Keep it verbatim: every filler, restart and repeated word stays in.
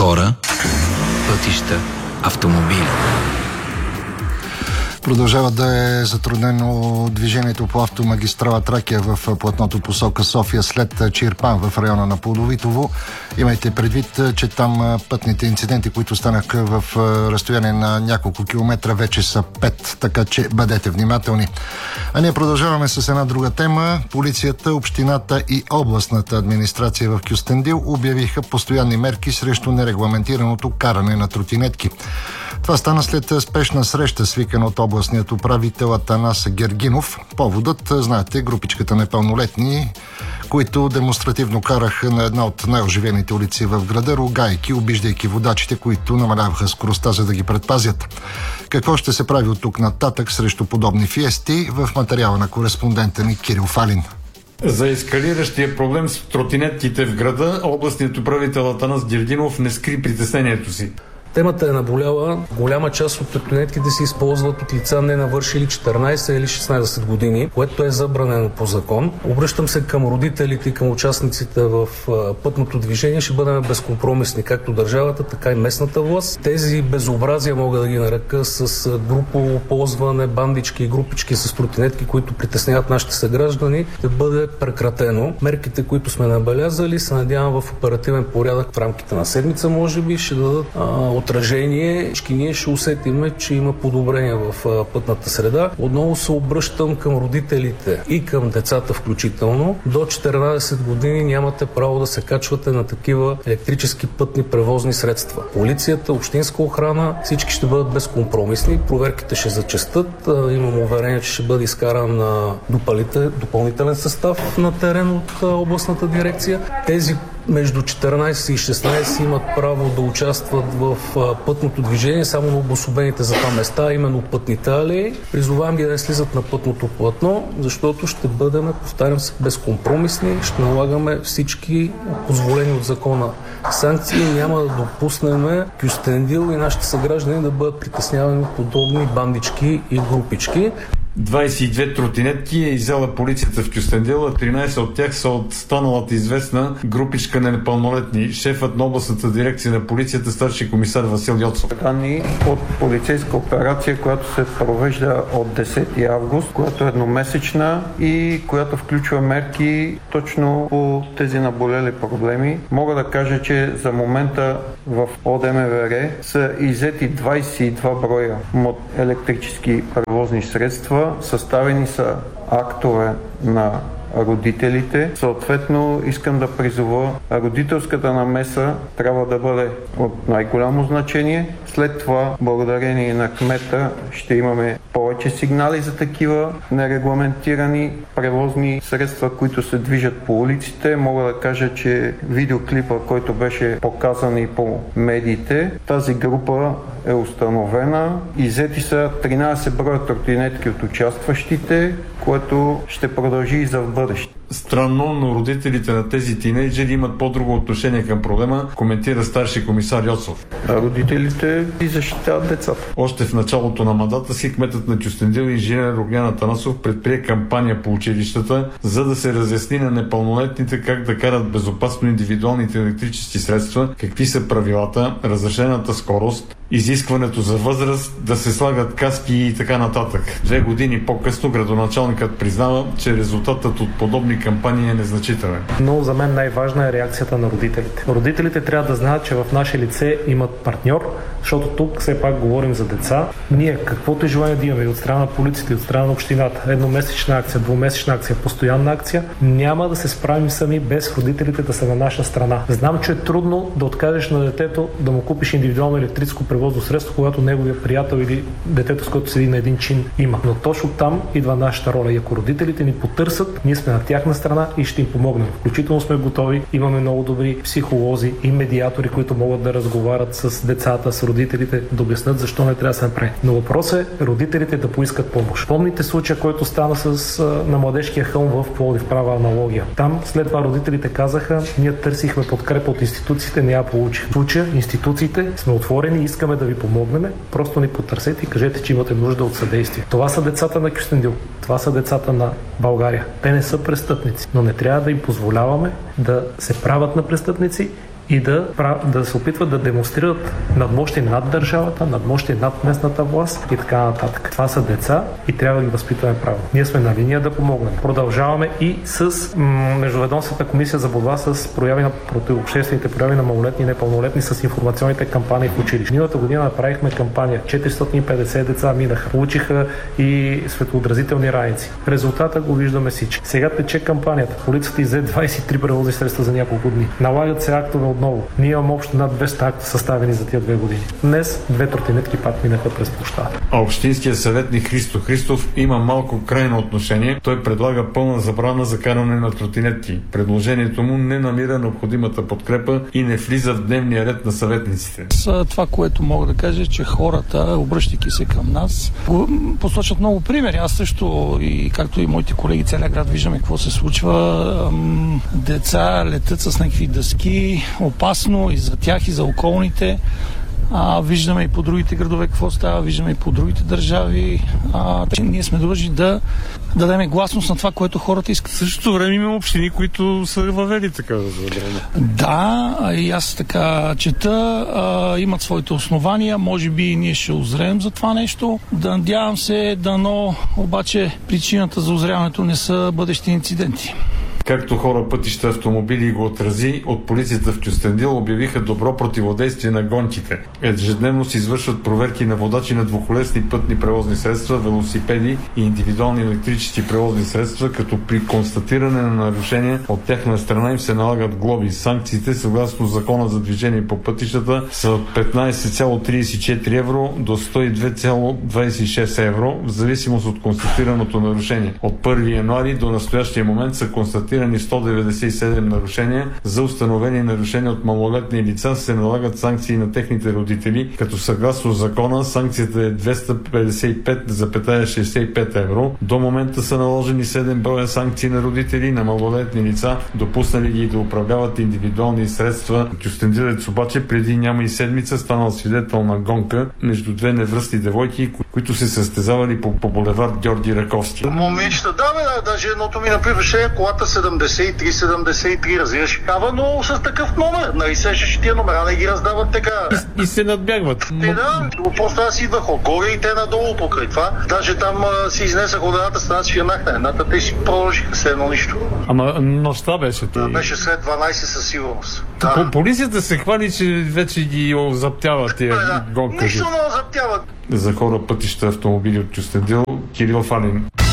Хора, пътища, автомобили. Продължава да е затруднено движението по автомагистрала Тракия в платното посока София след Чирпан в района на Плодовитово. Имайте предвид, че там пътните инциденти, които станаха в разстояние на няколко километра, вече са пет, така че бъдете внимателни. А ние продължаваме с една друга тема. Полицията, общината и областната администрация в Кюстендил обявиха постоянни мерки срещу нерегламентираното каране на тротинетки. Това стана след спешна среща, свикана от областният управител Атанас Гергинов. Поводът, знаете, групичката непълнолетни, които демонстративно караха на една от най-оживените улици в града, ругайки, обиждайки водачите, които намаляваха скоростта, за да ги предпазят. Какво ще се прави от тук нататък срещу подобни фиести? В материала на кореспондента ни Кирил Фалин. За ескалиращия проблем с тротинетките в града, областният управител Атанас Гергинов не скри притеснението си. Темата е наболяла. Голяма част от тротинетките се използват от лица не навършили четиринайсет или шестнайсет години, което е забранено по закон. Обръщам се към родителите и към участниците в пътното движение. Ще бъдем безкомпромисни, както държавата, така и местната власт. Тези безобразия, мога да ги нарека, с групово ползване, бандички и групички с тротинетки, които притесняват нашите съграждани, ще бъде прекратено. Мерките, които сме набелязали, се надявам в оперативен порядък в рамките на седмица, може би, ще дадат а, отражение. Ние ще усетиме, че има подобрение в пътната среда. Отново се обръщам към родителите и към децата включително. До четиринайсет години нямате право да се качвате на такива електрически пътни превозни средства. Полицията, общинска охрана, всички ще бъдат безкомпромисни. Проверките ще зачестят. Имам уверение, че ще бъде изкаран допълнителен състав на терен от областната дирекция. Тези между четиринайсет и шестнайсет имат право да участват в пътното движение само на обособените за това места, именно пътните алеи. Призовавам ги да не слизат на пътното платно, защото ще бъдем, повтарям се, безкомпромисни, ще налагаме всички позволени от закона санкции. Няма да допуснем Кюстендил и нашите съграждани да бъдат притеснявани от подобни бандички и групички. двайсет и две тротинетки е иззела полицията в Кюстендил, а тринайсет от тях са от станалата известна групичка на непълнолетни. Шефът на областната дирекция на полицията, старши комисар Васил Йоцов. Данни от полицейска операция, която се провежда от десети август, която е едномесечна и която включва мерки точно по тези наболели проблеми. Мога да кажа, че за момента в ОДМВР са иззети двайсет и два броя електрически превозни средства. Съставени са актове на родителите. Съответно, искам да призова, родителската намеса трябва да бъде от най-голямо значение. След това, благодарение на кмета, ще имаме повече сигнали за такива нерегламентирани превозни средства, които се движат по улиците. Мога да кажа, че видеоклипа, който беше показан и по медиите, тази група е установена. Иззети са тринайсет броя тротинетки от участващите, което ще продължи и за в бъдеще. Странно, но родителите на тези тинейджери имат по-друго отношение към проблема, коментира старши комисар Йоцов. Родителите и защитават децата. Още в началото на мандата си кметът на Кюстендил инженер Огнян Атанасов предприе кампания по училищата, за да се разясни на непълнолетните как да карат безопасно индивидуалните електрически средства, какви са правилата, разрешената скорост, изискването за възраст, да се слагат каски и така нататък. Две години по-късно градоначалникът признава, че резултатът от подобни кампании е незначителен. Но за мен най-важна е реакцията на родителите. Родителите трябва да знаят, че в наше лице имат партньор, защото тук все пак говорим за деца. Ние каквото е желание да имаме и от страна на полицията, и от страна на общината, едномесечна акция, двумесечна акция, постоянна акция, няма да се справим сами без родителите да са на наша страна. Знам, че е трудно да откажеш на детето да му купиш индивидуално електрическо превозно средство, когато неговия приятел или детето, с което седи на един чин, има. Но точно там идва нашата роля. И ако родителите ни потърсят, ние сме на тяхна страна и ще им помогнем. Включително сме готови. Имаме много добри психолози и медиатори, които могат да разговарят с децата, с родителите, да обяснят защо не трябва да се направи. Но въпросът е родителите да поискат помощ. Помните случая, който стана с на Младежкия хълм в Пловдив, права аналогия. Там след това родителите казаха, ние търсихме подкрепа от институциите, не я получих. В случая институциите сме отворени и искаме да ви помогнем. Просто ни потърсете и кажете, че имате нужда от съдействие. Това са децата на Кюстендил. Това са децата на България. Те не са престъпници, но не трябва да им позволяваме да се правят на престъпници и да, да се опитват да демонстрират надмощие над държавата, надмощие над местната власт и така нататък. Това са деца и трябва да ги възпитваме право. Ние сме на линия да помогнем. Продължаваме и с м- Междуведомствената комисия за борба с прояви на противообществените прояви на малолетни и непълнолетни с информационните кампании в училище. Миналата година направихме кампания. четиристотин и петдесет деца минаха. Получиха и светлоотразителни раници. Резултата го виждаме всички. Сега тече кампанията. Полицията изе двадесет и три превозни средства за няколко дни. Налагат се актове отново. Ние имаме общо над двеста акта съставени за тия две години. Днес две тротинетки пак минаха през площада. А общинският съветник Христо Христов има малко крайно отношение. Той предлага пълна забрана за каране на тротинетки. Предложението му не намира необходимата подкрепа и не влиза в дневния ред на съветниците. С това, което мога да кажа, че хората, обръщайки се към нас, посочват много примери. Аз също, и както и моите колеги, целия град виждаме какво се случва. Деца летят с някакви дъски, опасно и за тях, и за околните. А, виждаме и по другите градове какво става, виждаме и по другите държави. А, така, ние сме длъжни да дадем гласност на това, което хората искат. В същото време има общини, които са въвели такава забрана. Да, и аз така чета, а, имат своите основания, може би ние ще озреем за това нещо. Да надявам се, дано обаче причината за озряването не са бъдещи инциденти. Както хора, пътища, автомобили го отрази, от полицията в Кюстендил обявиха добро противодействие на гонките. Ежедневно се извършват проверки на водачи на двуколесни пътни превозни средства, велосипеди и индивидуални електрически превозни средства, като при констатиране на нарушения от тяхна страна им се налагат глоби. Санкциите, съгласно закона за движение по пътищата, са от петнадесет цяло тридесет и четири евро до сто и две цяло двадесет и шест евро, в зависимост от констатираното нарушение. От първи януари до настоящия момент са констатирани сто деветдесет и седем нарушения. За установени нарушения от малолетни лица се налагат санкции на техните родители, като съгласно закона санкцията е двеста петдесет и пет цяло шестдесет и пет евро. До момента са наложени седем броя санкции на родители на малолетни лица, допуснали ги да управляват индивидуални средства. Кюстендилец обаче преди няма и седмица станал свидетел на гонка между две невръстни девойки, които се състезавали по, по булевард Георги Раковски. Момичета, да, бе, даже едното ми напиваше колата седемдесет и три седемдесет и три, разбираш, кава, но с такъв номер. Нали сещаш, тия номера не ги раздават така. И, и се надбягват. Те да, просто аз идвах отгоре и те надолу покрай това. Даже там а, си изнесах от едната страна, си фирнах на едната, те си продължиха се едно нищо. Ама нощта беше ти. Да, беше след дванадесет със сигурност. Да. Да. Полицията се хвали, че вече ги заптяват тия да, гонка. Нищо не заптяват. За хора, пътища, автомобили от Кюстендил, Кирил Фалин.